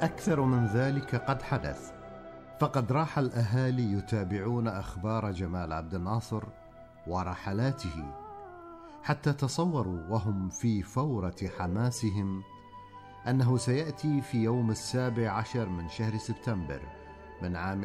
أكثر من ذلك قد حدث، فقد راح الأهالي يتابعون أخبار جمال عبد الناصر ورحلاته، حتى تصوروا وهم في فورة حماسهم أنه سيأتي في يوم 17 من شهر سبتمبر من عام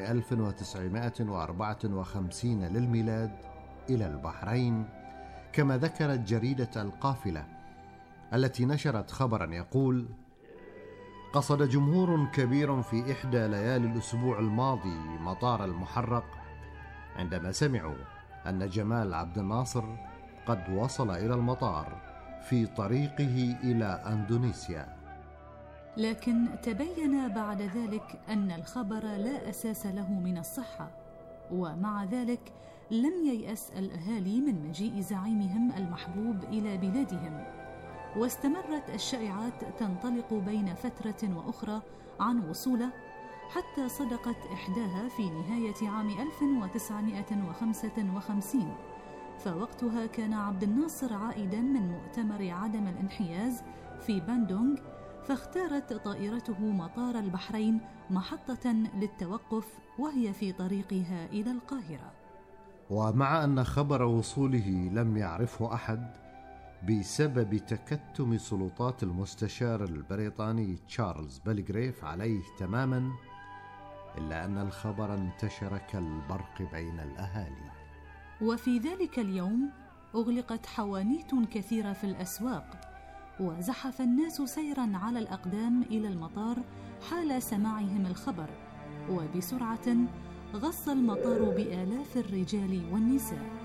1954 للميلاد إلى البحرين، كما ذكرت جريدة القافلة التي نشرت خبرا يقول: قصد جمهور كبير في إحدى ليالي الأسبوع الماضي مطار المحرق عندما سمعوا أن جمال عبد الناصر قد وصل إلى المطار في طريقه إلى أندونيسيا. لكن تبين بعد ذلك أن الخبر لا أساس له من الصحة، ومع ذلك لم ييأس الأهالي من مجيء زعيمهم المحبوب إلى بلادهم، واستمرت الشائعات تنطلق بين فترة وأخرى عن وصوله، حتى صدقت إحداها في نهاية عام 1955، فوقتها كان عبد الناصر عائدا من مؤتمر عدم الانحياز في باندونغ، فاختارت طائرته مطار البحرين محطة للتوقف وهي في طريقها إلى القاهرة. ومع أن خبر وصوله لم يعرفه أحد بسبب تكتم سلطات المستشار البريطاني تشارلز بلغريف عليه تماما، إلا أن الخبر انتشر كالبرق بين الأهالي. وفي ذلك اليوم أغلقت حوانيت كثيرة في الأسواق، وزحف الناس سيرا على الأقدام إلى المطار حال سماعهم الخبر، وبسرعة غص المطار بآلاف الرجال والنساء.